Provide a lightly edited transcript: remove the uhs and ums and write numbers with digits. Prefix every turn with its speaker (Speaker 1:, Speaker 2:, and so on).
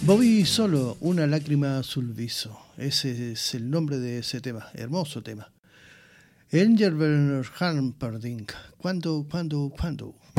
Speaker 1: Bobby Solo, una lágrima sul viso. Ese es el nombre de ese tema, hermoso tema. Engelbert Humperdinck, ¿cuándo?